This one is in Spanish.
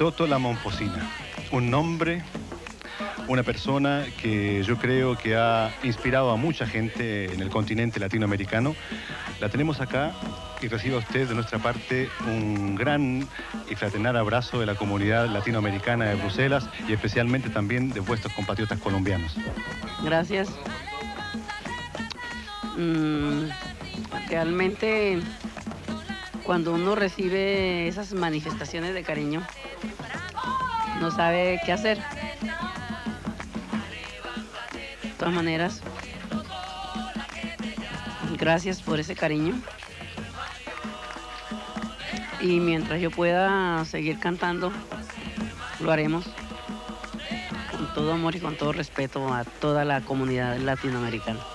Toto La Momposina, un nombre, una persona que yo creo que ha inspirado a mucha gente en el continente latinoamericano. La tenemos acá y reciba usted de nuestra parte un gran y fraternal abrazo de la comunidad latinoamericana de Bruselas y especialmente también de vuestros compatriotas colombianos. Gracias. Realmente, cuando uno recibe esas manifestaciones de cariño, no sabe qué hacer. De todas maneras, gracias por ese cariño. Y mientras yo pueda seguir cantando, lo haremos con todo amor y con todo respeto a toda la comunidad latinoamericana.